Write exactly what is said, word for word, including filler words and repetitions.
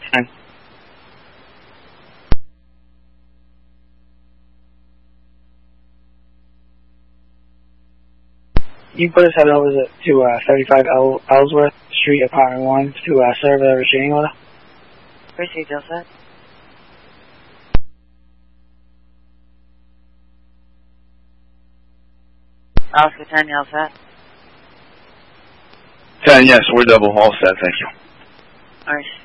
ten. You put us head over to, to uh, thirty-five El Ellsworth Street, apartment one, to uh, serve a restraining order. Received, all set. Oscar ten, you all set? ten, yes, we're double, all set, thank you. Alright.